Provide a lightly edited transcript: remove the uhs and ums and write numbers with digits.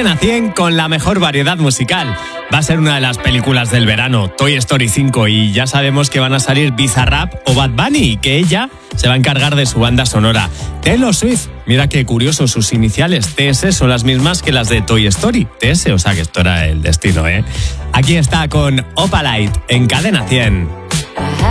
Cadena 100 con la mejor variedad musical. Va a ser una de las películas del verano, Toy Story 5, y ya sabemos que van a salir Bizarrap o Bad Bunny y que ella se va a encargar de su banda sonora. Taylor Swift, mira qué curioso, sus iniciales TS son las mismas que las de Toy Story. TS, o sea que esto era el destino, ¿eh? Aquí está con Opalite en Cadena 100.